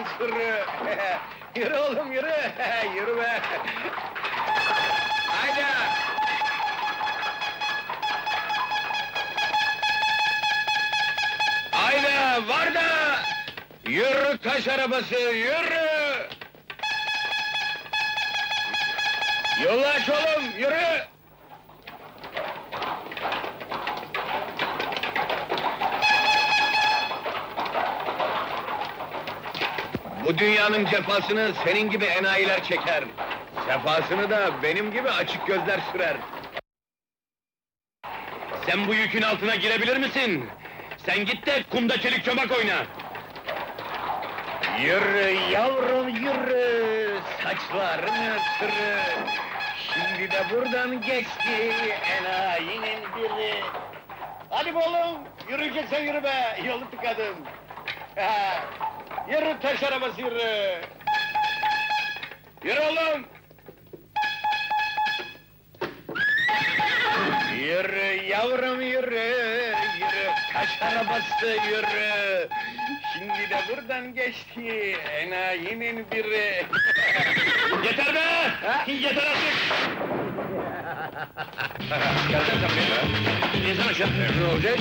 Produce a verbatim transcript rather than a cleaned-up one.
sırrı! Yürü oğlum, yürü! Yürü be! Haydi! Haydi, var da! Yürü taş arabası, yürü! Yolu aç oğlum, yürü! Bu dünyanın cefasını senin gibi enayiler çeker. Sefasını da benim gibi açık gözler sürer. Sen bu yükün altına girebilir misin? Sen git de kumda çelik çomak oyna! Yürü yavrum yürü, saçlarını sırı! Şimdi de buradan geçti enayinin biri! Hadi be oğlum, yürüyeceksen yürü be, yolu tıkadım! Yürü taş arabası yürü! Yürü oğlum! Yürü yavrum yürü, yürü taş arabası yürü! Şimdi de buradan geçti enayinin biri! Yeter be! Ha? Yeter artık! Geldim tabii be! İnsan aşağı! Ne olacak?